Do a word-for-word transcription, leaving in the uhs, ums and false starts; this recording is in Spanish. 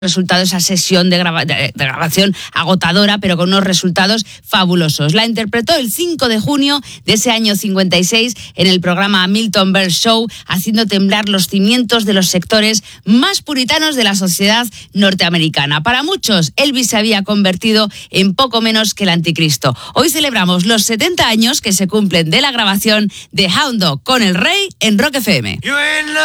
resultado esa sesión de, grava- de, de grabación agotadora, pero con unos resultados fabulosos. La interpretó el cinco de junio de ese año cincuenta y seis en el programa Hamilton Bear Show, haciendo temblar los cimientos de los sectores más puritanos de la sociedad norteamericana. Para muchos, Elvis se había convertido en poco menos que el anticristo. Hoy celebramos los setenta años que se cumplen de la grabación de Hound Dog con el Rey en Rock F M.